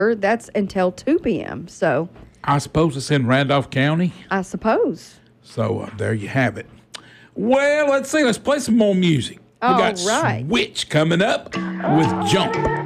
That's until 2 p.m. So I suppose it's in Randolph County. I suppose. So there you have it. Well, let's see. Let's play some more music. We got All right. Switch coming up with Jump.